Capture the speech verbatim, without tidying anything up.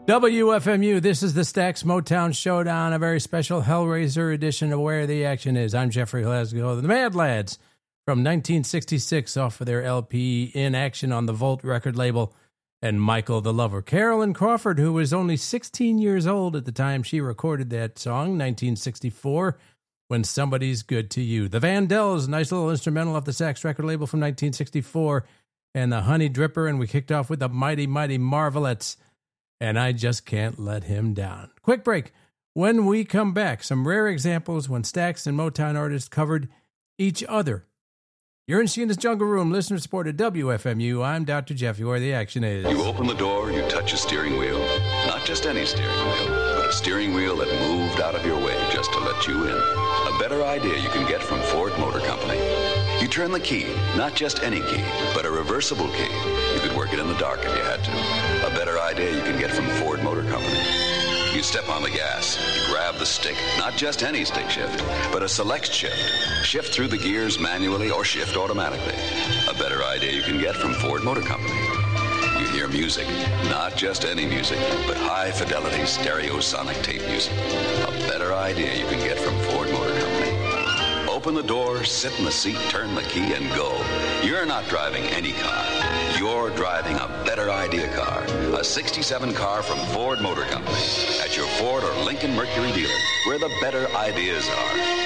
W F M U, this is the Stax Motown Showdown, a very special Hellraiser edition of Where the Action Is. I'm Jeffrey Glasgow, the Mad Lads from nineteen sixty-six off of their L P In Action on the Volt record label, and Michael the Lover. Carolyn Crawford, who was only sixteen years old at the time she recorded that song, nineteen sixty-four, When Somebody's Good to You. The Vandells, nice little instrumental off the Stax record label from nineteen sixty-four, and the Honey Dripper, and we kicked off with the Mighty Mighty Marvelettes, and I Just Can't Let Him Down. Quick break. When we come back, some rare examples when Stax and Motown artists covered each other. You're in Sheena's Jungle Room, listener-supported W F M U. I'm Doctor Jeffy, where the action is. You open the door, you touch a steering wheel. Not just any steering wheel, but a steering wheel that moved out of your way just to let you in. A better idea you can get from Ford Motor Company. You turn the key, not just any key, but a reversible key. You could work it in the dark if you had to. A better idea you can get from Ford Motor Company. You step on the gas, you grab the stick, not just any stick shift, but a select shift. Shift through the gears manually or shift automatically. A better idea you can get from Ford Motor Company. You hear music, not just any music, but high-fidelity stereosonic tape music. A better idea you can get from Ford Motor Company. Open the door, sit in the seat, turn the key, and go. You're not driving any car. You're driving a better idea car. A sixty-seven car from Ford Motor Company. At your Ford or Lincoln Mercury dealer, where the better ideas are.